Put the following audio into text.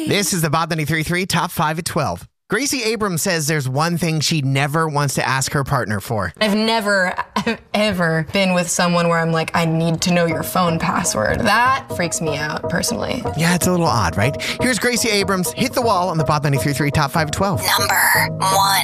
This is the Bob 93.3 Top 5 at 12. Gracie Abrams says there's one thing she never wants to ask her partner for. I've never, ever been with someone where I'm like, I need to know your phone password. That freaks me out, personally. Yeah, it's a little odd, right? Here's Gracie Abrams, Hit the Wall on the Bob 93.3 Top 5 at 12. Number 1.